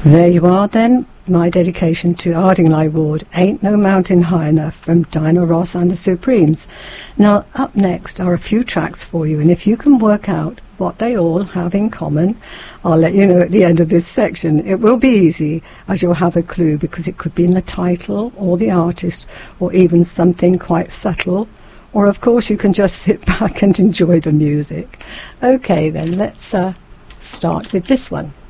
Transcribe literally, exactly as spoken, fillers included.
There you are then, my dedication to Ardingly Ward, Ain't No Mountain High Enough, from Diana Ross and the Supremes. Now, up next are a few tracks for you, and if you can work out what they all have in common, I'll let you know at the end of this section. It will be easy, as you'll have a clue, because it could be in the title or the artist, or even something quite subtle. Or, of course, you can just sit back and enjoy the music. Okay, then, let's uh, start with this one.